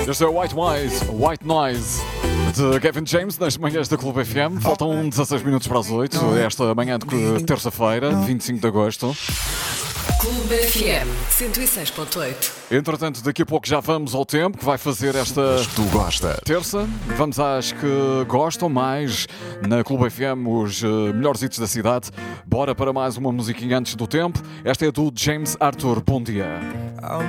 Este é o White Noise de Gavin James nas manhãs da Clube FM. Faltam 16 minutos para as 8, esta manhã de terça-feira, 25 de agosto. Clube FM 106.8. Entretanto, daqui a pouco já vamos ao tempo que vai fazer esta Tu gosta. terça. Vamos às que gostam mais na Clube FM, os melhores hits da cidade. Bora para mais uma musiquinha antes do tempo. Esta é do James Arthur. Bom dia.